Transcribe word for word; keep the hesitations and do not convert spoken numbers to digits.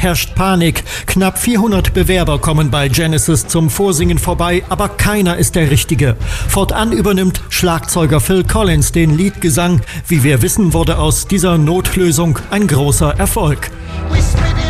herrscht Panik. Knapp vierhundert Bewerber kommen bei Genesis zum Vorsingen vorbei, aber keiner ist der Richtige. Fortan übernimmt Schlagzeuger Phil Collins den Leadgesang. Wie wir wissen, wurde aus dieser Notlösung ein großer Erfolg.